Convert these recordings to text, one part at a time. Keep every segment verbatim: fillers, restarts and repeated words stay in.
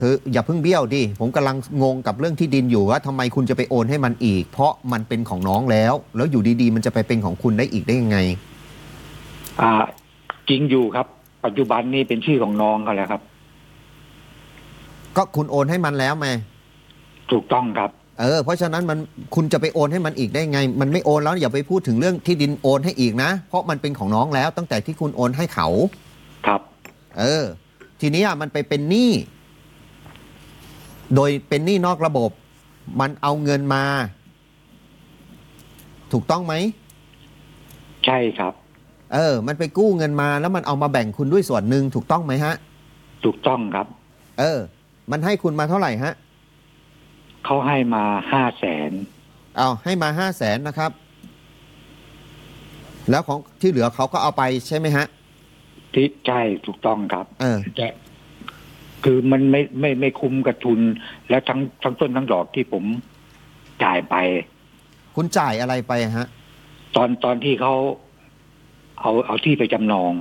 คืออย่าเพิ่งเบี้ยวดิผมกำลังงงกับเรื่องที่ดินอยู่ว่าทำไมคุณจะไปโอนให้มันอีกเพราะมันเป็นของน้องแล้วแล้วอยู่ดีๆมันจะไปเป็นของคุณได้อีกได้ยังไงอ่าจริงอยู่ครับปัจจุบันนี้เป็นชื่อของน้องเขาแล้วครับก็คุณโอนให้มันแล้วไหมถูกต้องครับเออเพราะฉะนั้นมันคุณจะไปโอนให้มันอีกได้ไงมันไม่โอนแล้วอย่าไปพูดถึงเรื่องที่ดินโอนให้อีกนะเพราะมันเป็นของน้องแล้วตั้งแต่ที่คุณโอนให้เขาครับเออทีนี้มันไปเป็นหนี้โดยเป็นหนี้นอกระบบมันเอาเงินมาถูกต้องไหมใช่ครับเออมันไปกู้เงินมาแล้วมันเอามาแบ่งคุณด้วยส่วนหนึ่งถูกต้องไหมฮะถูกต้องครับเออมันให้คุณมาเท่าไหร่ฮะเขาให้มาห้าแสนเอาให้มาห้าแสนนะครับแล้วของที่เหลือเขาก็เอาไปใช่ไหมฮะที่ใช่ถูกต้องครับเออแต่คือมันไม่ไม่ไม่คุ้มกับทุนและทั้งทั้งต้นทั้งดอกที่ผมจ่ายไปคุณจ่ายอะไรไปฮะตอนตอนที่เขาเอาเอาที่ไปจำนอง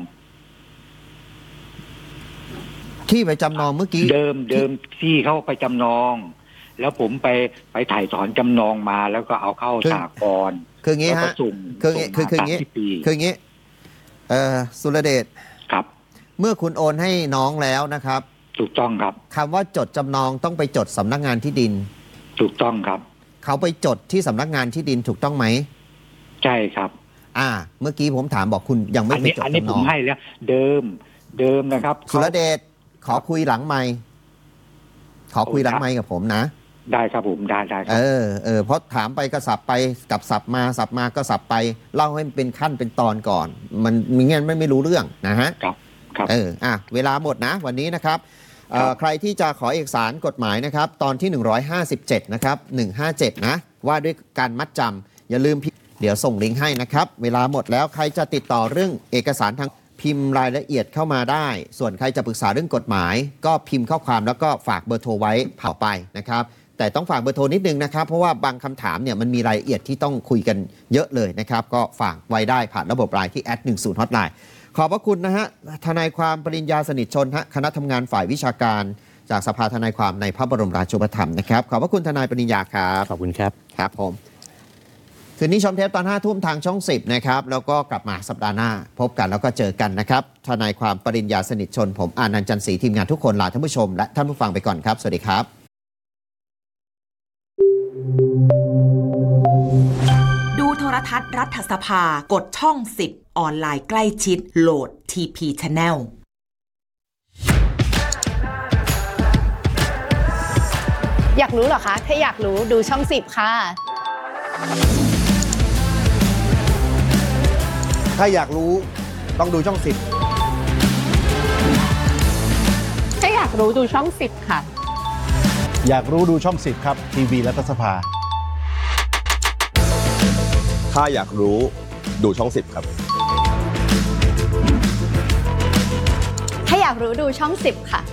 ที่ไปจำนองเมื่อกี้เดิมเดิมที่เขาไปจำนองแล้วผมไปไปถ่ายถอนจำนองมาแล้วก็เอาเข้าสหกรณ์คืองี้ฮะคืองี้คือคืองี้คืองี้เอ่อสุรเดชครับเมื่อคุณโอนให้น้องแล้วนะครับถูกต้องครับคำว่าจดจำนองต้องไปจดสำนักงานที่ดินถูกต้องครับเขาไปจดที่สำนักงานที่ดินถูกต้องไหมใช่ครับอ่าเมื่อกี้ผมถามบอกคุณยังไม่ไปจดจำนองอันนี้ผมให้แล้วเดิมเดิมนะครับสุรเดชขอคุยหลังไมค์ขอคุยหลังไมค์กับผมนะได้ครับผมได้ได้ครับเออเออเพราะถามไปก็สับไปกับสับมาสับมาก็สับไปเล่าให้เป็นขั้นเป็นตอนก่อนมันมิงั้นไม่ไม่รู้เรื่องนะฮะครับครับเอออ่ะเวลาหมดนะวันนี้นะครับใครที่จะขอเอกสารกฎหมายนะครับตอนที่หนึ่งร้อยห้าสิบเจ็ดนะครับหนึ่งห้าเจ็ดนะว่าด้วยการมัดจำอย่าลืมเดี๋ยวส่งลิงก์ให้นะครับเวลาหมดแล้วใครจะติดต่อเรื่องเอกสารทางพิมพ์รายละเอียดเข้ามาได้ส่วนใครจะปรึกษาเรื่องกฎหมายก็พิมพ์ข้อความแล้วก็ฝากเบอร์โทรไว้เผาไปนะครับแต่ต้องฝากเบอร์โทรนิดนึงนะครับเพราะว่าบางคำถามเนี่ยมันมีรายละเอียดที่ต้องคุยกันเยอะเลยนะครับก็ฝากไว้ได้ผ่านระบบไลน์ที่แอดหนึ่งศูนย์ฮอตไลน์ขอบพระคุณนะฮะทนายความปริญญาสนิทชนฮะคณะทำงานฝ่ายวิชาการจากสภาทนายความในพระบรมราชูปถัมภ์นะครับขอบพระคุณทนายปริญญาครับขอบคุณครับครับผมคืนนี้ชมเทปตอนห้าทุ่มทางช่องสิบนะครับแล้วก็กลับมาสัปดาห์หน้าพบกันแล้วก็เจอกันนะครับทนายความปริญญาสนิทชนผมอานันต์จันทร์ศรีทีมงานทุกคนลาท่านผู้ชมและท่านผู้ฟังไปก่อนครับสวัสดีครับดูโทรทัศน์รัฐสภากดช่องสิบออนไลน์ใกล้ชิดโหลด ที พี Channel อยากรู้เหรอคะถ้าอยากรู้ดูช่องสิบค่ะถ้าอยากรู้ต้องดูช่องสิบถ้าอยากรู้ดูช่องสิบค่ะอยากรู้ดูช่องสิบครับทีวีรัฐสภาถ้าอยากรู้ดูช่องสิบครับถ้าอยากรู้ดูช่องสิบค่ะ